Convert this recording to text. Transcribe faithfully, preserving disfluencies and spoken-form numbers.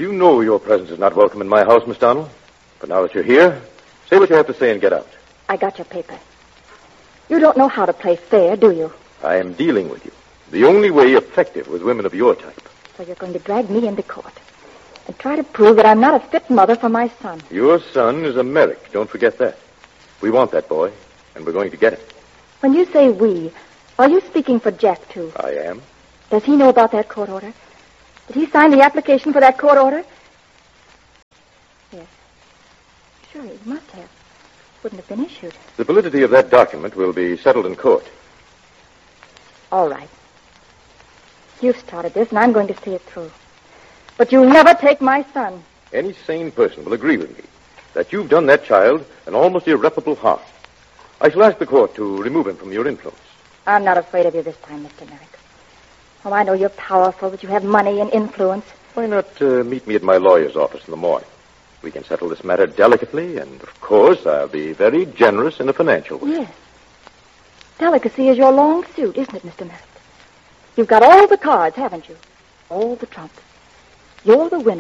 You know your presence is not welcome in my house, Miss Donald. But now that you're here, say what you have to say and get out. I got your paper. You don't know how to play fair, do you? I am dealing with you. The only way effective with women of your type. So you're going to drag me into court and try to prove that I'm not a fit mother for my son. Your son is a Merrick. Don't forget that. We want that boy, and we're going to get him. When you say we, are you speaking for Jack, too? I am. Does he know about that court order? Did he sign the application for that court order? Yes. Sure, he must have. Wouldn't have been issued. The validity of that document will be settled in court. All right. You've started this, and I'm going to see it through. But you'll never take my son. Any sane person will agree with me that you've done that child an almost irreparable harm. I shall ask the court to remove him from your influence. I'm not afraid of you this time, Mister Merrick. Oh, I know you're powerful, that you have money and influence. Why not uh, meet me at my lawyer's office in the morning? We can settle this matter delicately, and, of course, I'll be very generous in a financial way. Yes. Delicacy is your long suit, isn't it, Mister Merrick? You've got all the cards, haven't you? All the trumps. You're the winner.